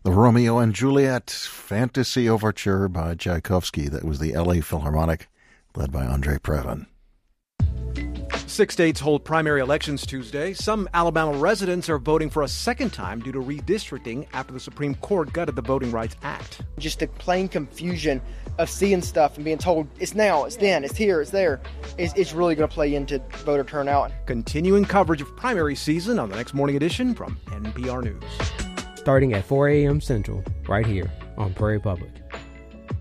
The Romeo and Juliet Fantasy Overture by Tchaikovsky. That was the L.A. Philharmonic, led by Andre Previn. 6 states hold primary elections Tuesday. Some Alabama residents are voting for a second time due to redistricting after the Supreme Court gutted the Voting Rights Act. Just the plain confusion of seeing stuff and being told it's now, it's then, it's here, it's there, it's really going to play into voter turnout. Continuing coverage of primary season on the next morning edition from NPR News. Starting at 4 a.m. Central, right here on Prairie Public.